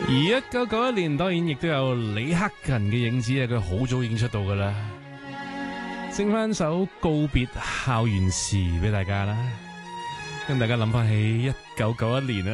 而1991年當然亦都有李克勤嘅影子啊，佢好早已經出道噶啦，剩翻首告別校園時俾大家啦，跟大家諗翻起1991年啊。